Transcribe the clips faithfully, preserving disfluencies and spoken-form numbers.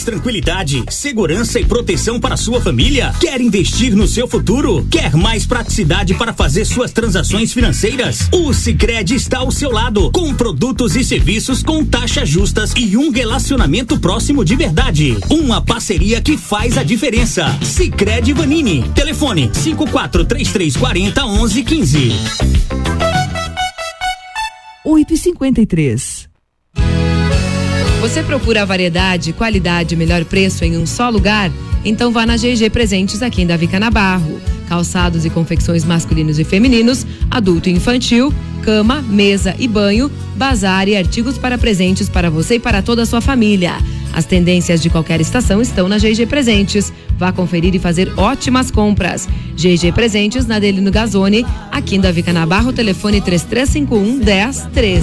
tranquilidade, segurança e proteção para sua família? Quer investir no seu futuro? Quer mais praticidade para fazer suas transações financeiras? O Sicredi está ao seu lado, com produtos e serviços com taxas justas e um relacionamento próximo de verdade. Uma parceria que faz a diferença. Sicredi Vanini. Telefone cinco quatro três três quatro zero um um um cinco. oito e cinquenta e três. Você procura variedade, qualidade e melhor preço em um só lugar? Então vá na G G Presentes aqui em Davi Canabarro. Calçados e confecções masculinos e femininos, adulto e infantil, cama, mesa e banho, bazar e artigos para presentes para você e para toda a sua família. As tendências de qualquer estação estão na G G Presentes. Vá conferir e fazer ótimas compras. G G Presentes na Adelino Gazzoni, aqui em Davi Canabarro, telefone três três cinco um, um zero um três.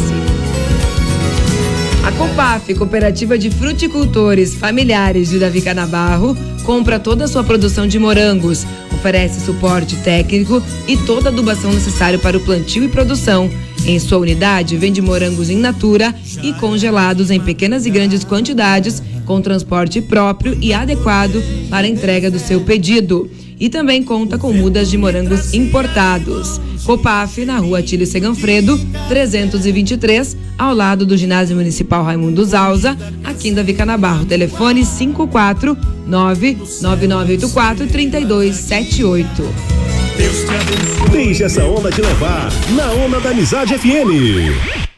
A Copaf, Cooperativa de Fruticultores Familiares de Davi Canabarro, compra toda a sua produção de morangos, oferece suporte técnico e toda a adubação necessária para o plantio e produção. Em sua unidade, vende morangos in natura e congelados em pequenas e grandes quantidades, com transporte próprio e adequado para a entrega do seu pedido. E também conta com mudas de morangos importados. Copaf, na rua Atílio Seganfredo, trezentos e vinte e três, ao lado do Ginásio Municipal Raimundo Zalza, aqui em Davi Canabarro. Telefone cinco quatro nove nove nove oito quatro três dois sete oito. Deixe essa onda te levar na Onda da Amizade F M.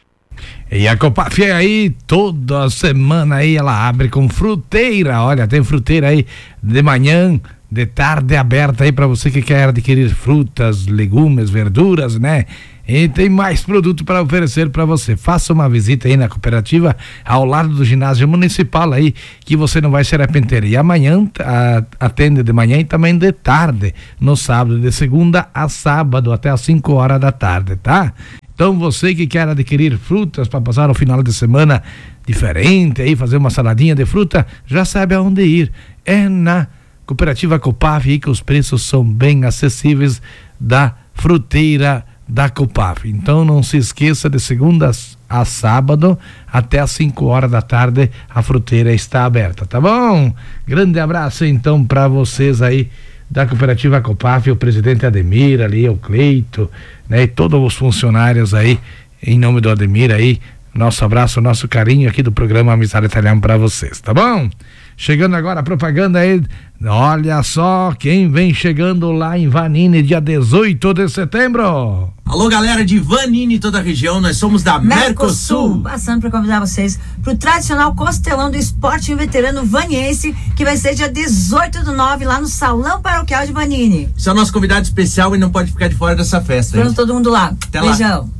E a Copaf aí, toda semana aí ela abre com fruteira. Olha, tem fruteira aí de manhã, de tarde aberta aí para você que quer adquirir frutas, legumes, verduras, né? E tem mais produto para oferecer para você. Faça uma visita aí na cooperativa ao lado do ginásio municipal aí, que você não vai se arrepender. E amanhã a, atende de manhã e também de tarde, no sábado, de segunda a sábado, até às cinco horas da tarde, tá? Então você que quer adquirir frutas para passar o final de semana diferente aí, fazer uma saladinha de fruta, já sabe aonde ir. É na Cooperativa Copaf aí que os preços são bem acessíveis da fruteira da Copaf. Então não se esqueça, de segunda a sábado até às cinco horas da tarde a fruteira está aberta, tá bom? Grande abraço então para vocês aí da Cooperativa Copaf, o presidente Ademir ali, o Cleito, né, e todos os funcionários aí, em nome do Ademir aí, nosso abraço, nosso carinho aqui do programa Amizade Italiana para vocês, tá bom? Chegando agora a propaganda aí, olha só quem vem chegando lá em Vanini, dia dezoito de setembro. Alô, galera de Vanini, toda a região, nós somos da Mercosul. Mercosul. Passando para convidar vocês para o tradicional costelão do esporte veterano vaniense, que vai ser dia dezoito do nove, lá no Salão Paroquial de Vanini. Você é o nosso convidado especial e não pode ficar de fora dessa festa. Vamos todo mundo lá. Até Beijão. Lá.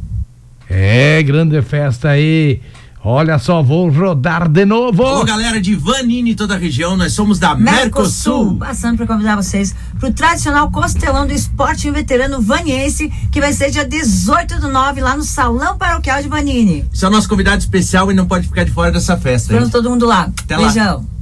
É, grande festa aí. Olha só, vou rodar de novo. Alô, galera de Vanini, toda a região, nós somos da Mercosul. Mercosul. Passando para convidar vocês para o tradicional costelão do esporte veterano vaniense, que vai ser dia dezoito do nove, lá no Salão Paroquial de Vanini. Você é o nosso convidado especial e não pode ficar de fora dessa festa. Vamos todo mundo lá. Até Beijão. Lá.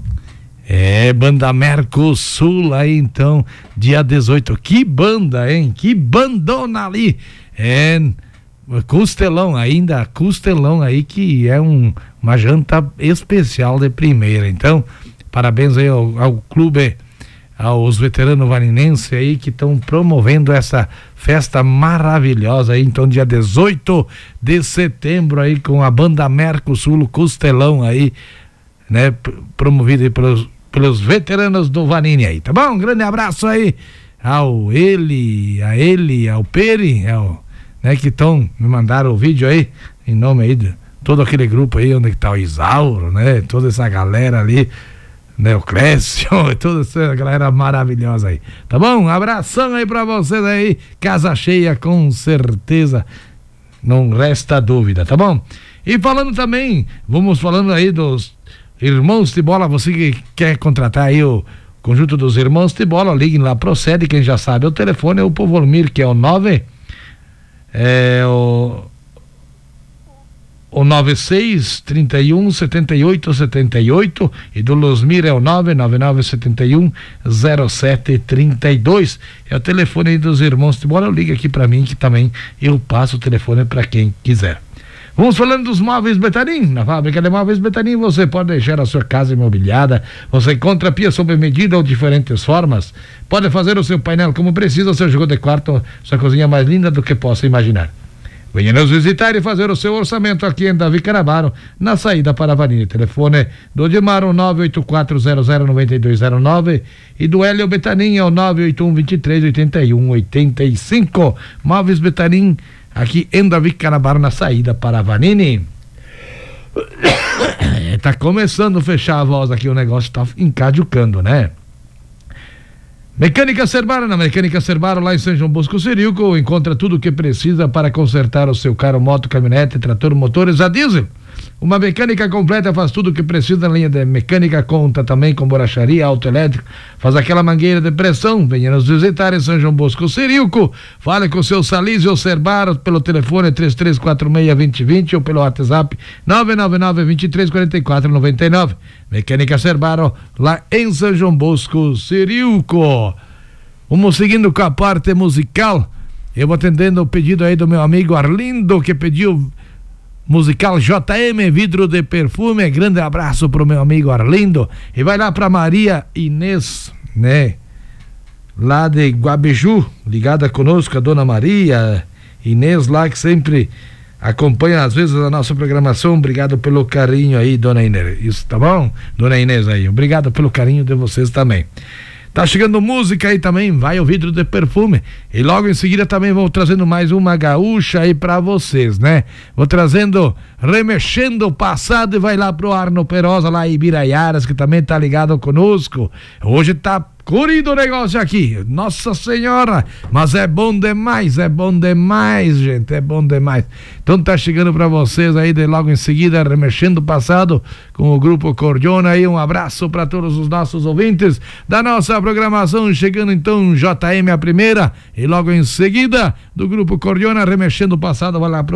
É, banda Mercosul aí então, dia dezoito. Que banda, hein? Que bandona ali. É... Costelão, ainda costelão aí, que é um, uma janta especial de primeira. Então, parabéns aí ao, ao clube, aos veteranos vaninenses aí que estão promovendo essa festa maravilhosa aí. Então, dia dezoito de setembro aí, com a banda Mercosul, Costelão aí, né, promovido aí pelos, pelos veteranos do Vanini aí, tá bom? Um grande abraço aí ao ele, a ele, ao Peri, ao né, que estão, me mandaram o vídeo aí, em nome aí de todo aquele grupo aí, onde está o Isauro, né, toda essa galera ali, né, o Clécio, toda essa galera maravilhosa aí, tá bom? Um abração aí pra vocês aí, casa cheia com certeza, não resta dúvida, tá bom? E falando também, vamos falando aí dos Irmãos de Bola, você que quer contratar aí o conjunto dos Irmãos de Bola, liguem lá, procede, quem já sabe, o telefone é o Povolmir, que é o nove É o, o nove seis, trinta e um, setenta e oito, setenta e oito, e do Losmir é o nove nove nove, setenta e um, zero sete trinta e dois. É o telefone aí dos Irmãos de Bola. Liga aqui para mim que também eu passo o telefone para quem quiser. Vamos falando dos móveis Betanin. Na fábrica de móveis Betanin você pode deixar a sua casa imobiliada. Você encontra pia sob medida ou diferentes formas. Pode fazer o seu painel como precisa, o seu jogo de quarto, sua cozinha mais linda do que possa imaginar. Venha nos visitar e fazer o seu orçamento aqui em Davi Canavaro, na saída para a Avenida. Telefone do Odimar, o nove oito quatro zero zero nove dois zero nove e do Hélio Betanin é o nove oito um, dois três oito um, oito cinco. Móveis Betanin, aqui em Davi Canavaro, na saída para a Vanini. Tá começando a fechar a voz aqui, o negócio tá encaducando, né? Mecânica Cerbaro, na Mecânica Cerbaro, lá em São João Bosco Cirilco, encontra tudo o que precisa para consertar o seu carro, moto, caminhonete, trator, motores a diesel. Uma mecânica completa, faz tudo o que precisa na linha de mecânica, conta também com borracharia, autoelétrico, faz aquela mangueira de pressão. Venha nos visitar em São João Bosco Cirilco, fale com o seu Salísio Cerbaro pelo telefone três três quatro seis, dois zero dois zero ou pelo WhatsApp nove nove nove, dois três quatro quatro, nove nove. Mecânica Cerbaro, lá em São João Bosco Cirilco. Vamos seguindo com a parte musical. Eu vou atendendo o pedido aí do meu amigo Arlindo, que pediu musical J M, vidro de perfume. Grande abraço pro meu amigo Arlindo. E vai lá pra Maria Inês, né? Lá de Guabeju, ligada conosco, a dona Maria Inês lá, que sempre acompanha às vezes a nossa programação. Obrigado pelo carinho aí, dona Inês. Isso, tá bom? Dona Inês aí, obrigado pelo carinho de vocês também. Tá chegando música aí também, vai o vidro de perfume. E logo em seguida também vou trazendo mais uma gaúcha aí pra vocês, né? Vou trazendo Remexendo o Passado e vai lá pro Arno Perosa, lá em Ibiraiaras, que também tá ligado conosco. Hoje tá corrido o negócio aqui, Nossa Senhora, mas é bom demais, é bom demais, gente, é bom demais. Então tá chegando pra vocês aí de logo em seguida, Remexendo o Passado com o Grupo Cordiona aí. Um abraço pra todos os nossos ouvintes da nossa programação, chegando então J M a primeira e logo em seguida do Grupo Cordiona, Remexendo o Passado, vai lá pro